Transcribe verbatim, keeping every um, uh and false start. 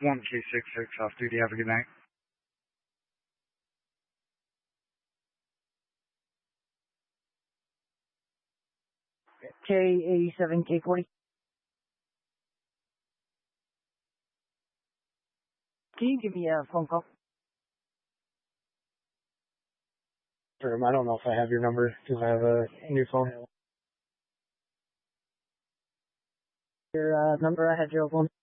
one K six six off duty. Have a good night. K eighty-seven, K forty. Can you give me a phone call? I don't know if I have your number because I have a new phone. Your uh, number, I had your phone.